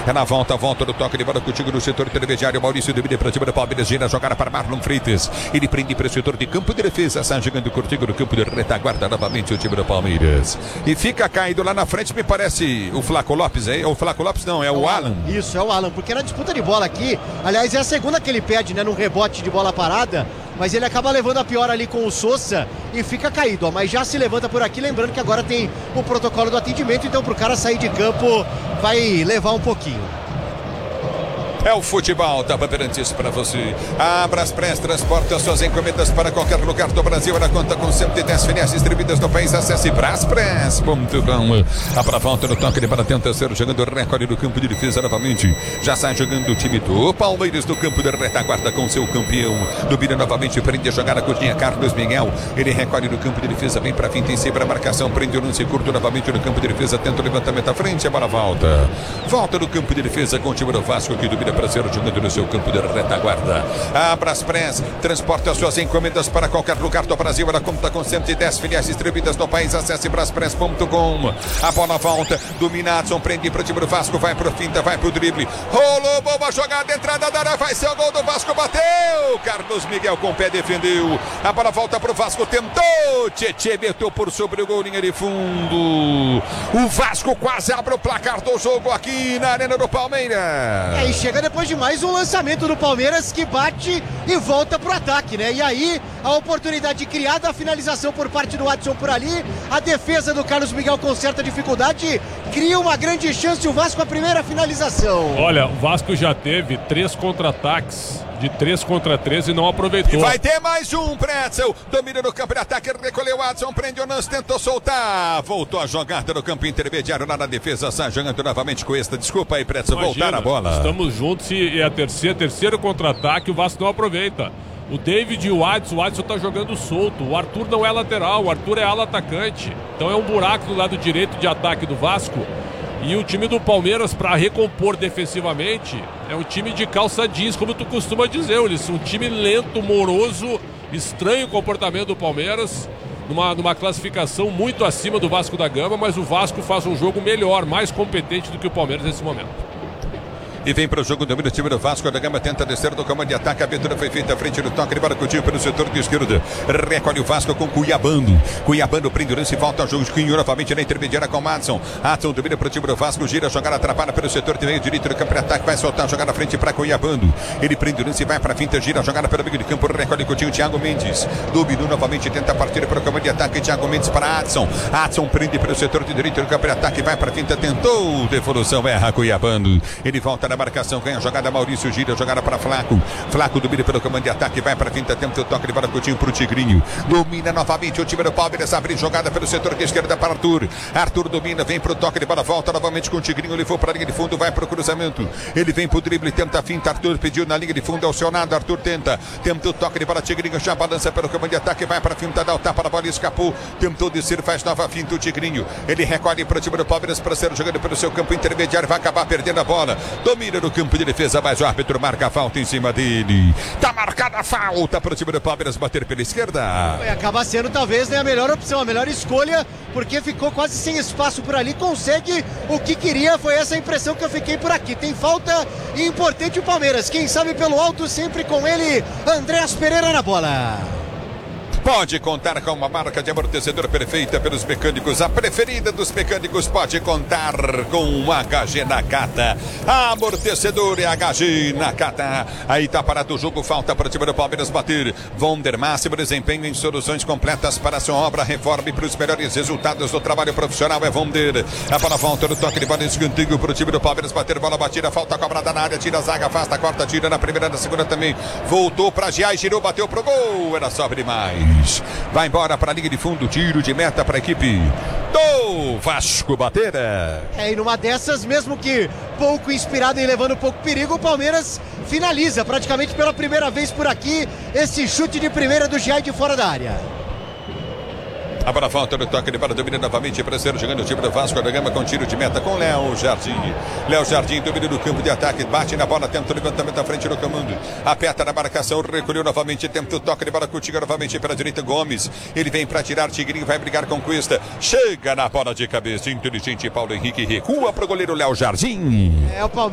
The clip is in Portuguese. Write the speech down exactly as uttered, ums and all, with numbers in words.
É na volta, volta do toque de bola contigo no setor intermediário. Maurício domina para cima do Palmeiras, gira a jogada para Marlon Freitas. Ele prende para o setor de campo de defesa, sai jogando contigo no campo de retaguarda novamente o time do Palmeiras. E fica caído lá na frente, me parece o Flaco Lopes, é? O Flaco Lopes não, é o Alan. Isso, é o Alan, porque na disputa de bola aqui, aliás, é a segunda que ele pede, né, no rebote de bola parada, mas ele acaba levando a pior ali com o Sousa e fica caído, ó, mas já se levanta por aqui, lembrando que agora tem o protocolo do atendimento, então pro cara sair de campo vai levar um pouquinho. É o futebol da Bandeirantes para você. A Braspress transporta suas encomendas para qualquer lugar do Brasil. Ela conta com cento e dez filiais distribuídas no país. Acesse braspress ponto com. A para volta no toque de para tenta ser jogando recorde no campo de defesa novamente. Já sai jogando o time do Palmeiras do campo de retaguarda com seu campeão. Domina novamente, prende a jogada curtinha Carlos Miguel. Ele recolhe no campo de defesa, vem para finta em cima da marcação. Prende o lance curto novamente no campo de defesa. Tenta o levantamento à frente. A bola volta. Volta no campo de defesa com o time do Vasco que domina para ser jogando no seu campo de retaguarda. A Braspress transporta suas encomendas para qualquer lugar do Brasil. Ela conta com cento e dez filiais distribuídas no país. Acesse braspress ponto com. A bola volta, domina Adson, prende para o time do Vasco, vai pro finta, vai pro drible. Rolou, boa jogada, entrada da área, vai ser o gol do Vasco, bateu! Carlos Miguel com o pé defendeu. A bola volta pro Vasco, tentou. Tietê meteu por sobre o gol, linha de fundo. O Vasco quase abre o placar do jogo aqui na Arena do Palmeiras. É, e chega depois de mais um lançamento do Palmeiras que bate e volta pro ataque, né? E aí a oportunidade criada, a finalização por parte do Adson por ali, a defesa do Carlos Miguel com certa dificuldade, cria uma grande chance o Vasco a primeira finalização. Olha, o Vasco já teve três contra-ataques de três contra três e não aproveitou. E vai ter mais um, Pretzel. Domina no campo de ataque, recolheu o Adson, prende o lance, tentou soltar. Voltou a jogada no campo intermediário lá na defesa, sai jogando novamente com esta. Desculpa aí, Pretzel, voltar a bola. Estamos juntos e é a terceira, terceiro contra-ataque, o Vasco não aproveita. O David e o Adson, o Adson tá jogando solto. O Arthur não é lateral, o Arthur é ala atacante. Então é um buraco do lado direito de ataque do Vasco. E o time do Palmeiras, para recompor defensivamente, é um time de calça jeans, como tu costuma dizer, Ulisses. Um time lento, moroso, estranho o comportamento do Palmeiras, numa, numa classificação muito acima do Vasco da Gama, mas o Vasco faz um jogo melhor, mais competente do que o Palmeiras nesse momento. E vem para o jogo, domina o time do Vasco da Gama, tenta descer do comando de ataque, a abertura foi feita à frente do toque de bola Coutinho pelo setor de esquerda, recolhe o Vasco com Cuiabano, Cuiabano prende o lance e volta ao jogo, Quinho novamente na intermediária com o Adson, Adson domina para o time do Vasco, gira a jogada, atrapalha pelo setor de meio direito do campo de ataque, vai soltar a jogada à frente para Cuiabano, ele prende o lance e vai para a finta, gira a jogada pelo meio de campo, recolhe Coutinho, Thiago Mendes, dominou novamente, tenta partir para o comando de ataque, Thiago Mendes para Adson, Adson prende pelo setor de direito do campo de ataque, vai para a finta, tentou, devolução, erra Cuiabano, ele volta na marcação, ganha a jogada, Maurício gira, jogada para Flaco, Flaco domina pelo comando de ataque, vai para a finta, tenta o toque de bola Coutinho para o Tigrinho, domina novamente o time do Palmeiras, abre jogada pelo setor de esquerda para Arthur, Arthur domina, vem para o toque de bola, volta novamente com o Tigrinho, ele foi para a linha de fundo, vai para o cruzamento, ele vem para o drible, tenta a finta, Arthur pediu na linha de fundo, acionado, Arthur tenta, tenta o toque de bola, Tigrinho já balança pelo comando de ataque, vai para a finta, dá o tapa na bola, escapou, tentou descer, faz nova finta o Tigrinho, ele recolhe para o time do Palmeiras para ser jogando pelo seu campo intermediário, vai acabar perdendo a bola, domina no campo de defesa, mas o árbitro marca a falta em cima dele. Tá marcada a falta para o time do Palmeiras bater pela esquerda. Vai acabar sendo talvez, né, a melhor opção, a melhor escolha, porque ficou quase sem espaço por ali, consegue o que queria, foi essa a impressão que eu fiquei por aqui. Tem falta importante o Palmeiras, quem sabe pelo alto, sempre com ele, Andréas Pereira na bola. Pode contar com uma marca de amortecedor perfeita pelos mecânicos. A preferida dos mecânicos pode contar com o H G Nakata. Amortecedor é H G Nakata. Aí tá parado o jogo, falta para o time do Palmeiras bater. Vonder, máximo desempenho em soluções completas para a sua obra, reforma e para os melhores resultados do trabalho profissional é Vonder. A bola volta no toque de bola, escanteio para o time do Palmeiras bater, bola batida, falta cobrada na área, tira a zaga, afasta, corta, tira na primeira, na segunda também. Voltou para Giai, girou, bateu pro gol, era sobre demais. Vai embora para a linha de fundo, tiro de meta para a equipe do Vasco Bateira. É, e numa dessas, mesmo que pouco inspirado e levando pouco perigo, o Palmeiras finaliza praticamente pela primeira vez por aqui esse chute de primeira do Giai de fora da área. A bola volta no toque de bola, domina novamente para ser jogando o time do Vasco da Gama com tiro de meta com Léo Jardim. Léo Jardim domina no campo de ataque, bate na bola, tenta o levantamento à frente do comando. Aperta na marcação, recolheu novamente, tenta o toque de bola com o Tigre novamente para a direita, Gomes. Ele vem para tirar, Tigrinho vai brigar com Cuesta. Chega na bola de cabeça, inteligente Paulo Henrique, recua para o goleiro Léo Jardim. É o Palmeiras.